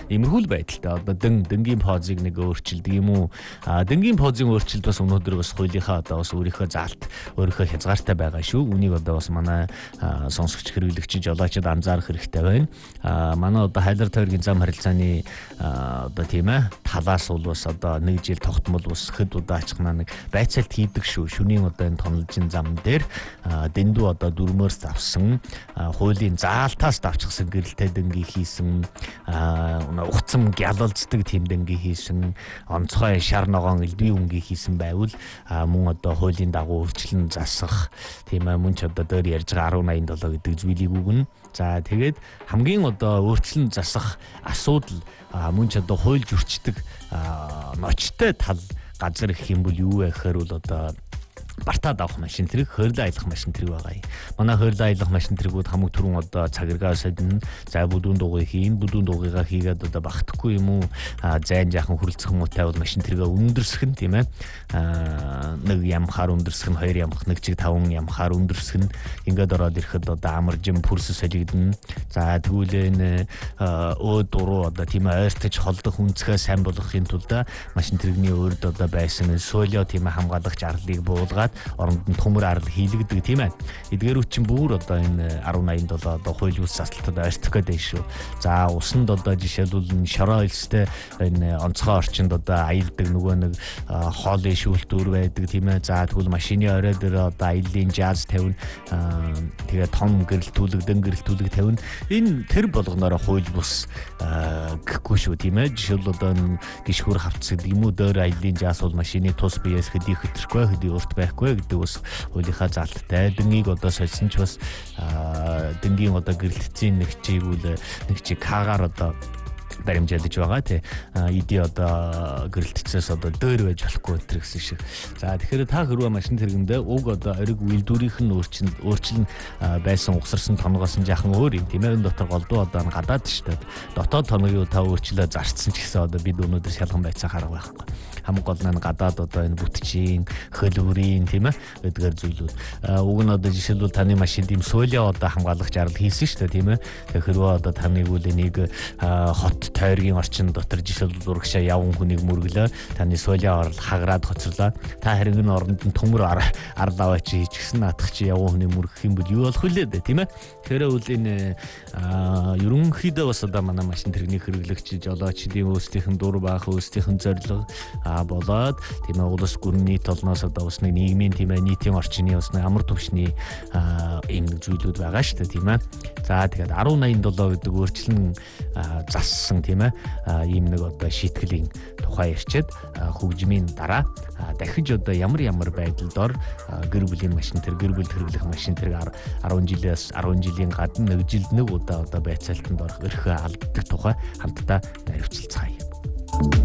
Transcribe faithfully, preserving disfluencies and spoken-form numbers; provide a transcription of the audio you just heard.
Иймэрхүү байдалтай одоо дэн дэнгийн позыг нэг өөрчилдөг юм уу? А дэнгийн позын өөрчлөлт бас өнөөдөр бас хуулийнхаа одоо бас өөрийнхөө заалт өөрийнхөө хязгаартай байгаа шүү. Үнийг одоо бас манай сонсогч хэрэглэгч жолоочд анзаарах хэрэгтэй байна. А манай одоо хайлар тойргийн зам харилцааны одоо тийм ээ талаас бол бас одоо нэг жил тогтмол бас хэд удаа ачхнаа нэг байцаалт хийдэг шүү. Шөнийн одоо энэ тонолжин зам дээр дэндүү одоо дөрмөөс авсан хуулийн заалтаас давчсан гэрэлтэй дэнги хийсэн угцам гялалцдаг тийм дэнги хийсэн онцгой шар ногоон элдвийн үнгийн хийсэн байвал мөн одоо хуулийн дагуу өөрчлөн засах тийм ээ мөн ч одоо дээр ярьж байгаа арван аянд болоо гэдэг зүйлийг үгэн. За тэгээд хамгийн одоо өөрчлөн засах асуудал мөн ч одоо хууль зөрчдөг ночтой тал газар гэх юм бол юу вэ гэхээр бол одоо бартаад авах машин тэрэг, хойрлоо аялах машин тэрэг байгаа юм. Манай хойрлоо аялах машин тэрэгүүд хамаг түрүүн одоо цагиргаа содно. За бүдүүн дугуй хийн, бүдүүн дугуйгаа хийгээд одоо багтахгүй юм уу? Зайн жаахан хүрэлцэх муутай бол машин тэрэгээ өндөрсөх нь тийм ээ. Аа нэг ямхаар өндөрсөх нь, хоёр ямх, нэг чиг таван ямхаар өндөрсөх нь ингээд ороод ирэхэд одоо амаржим пүрс солигдно. За тэгвэл энэ өө дуруу одоо тийм ээ ойртож холдох үнцгээ сайн болгохын тулд машин тэрэгний өөрд одоо байсан солио тийм ээ хамгаалагч арлыг буулгаад оронд нь төмөр арал хийлэгдэг тийм ээ. Эдгээр үчин бүр одоо энэ арван аянд бол одоо хууль бус засталтад ойртох гэдэг шүү. За усанд одоо жишээлбэл шороо элстэй энэ онцгой орчинд одоо аялдаг нөгөө нэг хоолын шүүлтүүр байдаг тийм ээ. За тэгвэл машины орой дээр одоо аяллаа жаз тавина. Тэгээ том гэрэлтүүлэг, дэн гэрэлтүүлэг тавина. Энэ тэр болгоноор хууль бус гэхгүй шүү тийм ээ. Жишээлбэл одоо гişхүр хавцс гэдэг юм уу дөр аяллаа жаз бол машины тус биеэс хэдий хөтрөхгүй хэдий урт байхгүй гэдэг бас хуулийнхаа заалттай. Дэнгийг одоо сольсон ч бас дэнгийн одоо гэрэлтцийн нэг чиг үл нэг чиг кагаар одоо баримжаадж байгаа тий. Иди одоо гэрэлтцээс одоо дөр байж болохгүй энэ гэсэн шиг. За тэгэхээр та хэрвээ машин тэргэндээ уг одоо ориг үйлдвэрийнх нь өөрчлөн өөрчлөн байсан угсарсан тонгоос нь жаахан өөр юм тийм ээ. Энэ дотор голдуу одоо гадаад шүү дээ. Дотоод тоногийг та өөрчлөө зарцсан ч гэсэн одоо бид өнөөдөр шалган байцаа харах байхгүй. Хамаг гол нь гадаад одоо энэ бүтчийн хөлбөрийн тийм ээ эдгээр зүйлүүд. Уг нь одоо жишээлбэл таны машинд юм солио одоо хамгаалагч арал хийсэн шүү дээ тийм ээ. Тэгэхээр одоо таныг үл энийг хот тойргийн орчин дотор жишээлбэл урагшаа явган хүнийг мөргөлөө таны солио орол хаграад хоцорлоо. Та хэрэг нь оронд нь төмөр арал аваач хийчихсэн наадах чи явган хүнийг мөргөх юм бол юу болох вэ дээ тийм ээ. Тэгэхээр үл энэ ерөнхийдөө бас одоо манай машин тэрэгний хэрэглэгч жолоочдын өөрсдийнх нь дур баах өөрсдийнх нь зорилго болоод тийм ээ улс гүрний толноос одоо бас нэг нийгмийн тийм ээ нийтийн орчны бас нэг амар түвшний ийм зүйлүүд байгаа шүү дээ тийм ээ. За тэгээд арван аянд долоо гэдэг өөрчлөн зассан тийм ээ ийм нэг одоо шийтгэлийн тухай ярьчаад хөгжмийн дараа дахиж одоо ямар ямар байдалд гэр бүлийн машин тэр гэр бүл хэрэглэх машин тэр арван жилээс арван жилийн гадна нэг жилд нэг удаа одоо байцаалтанд орох эрхээ алддаг тухай хамтдаа наривчилцгаая.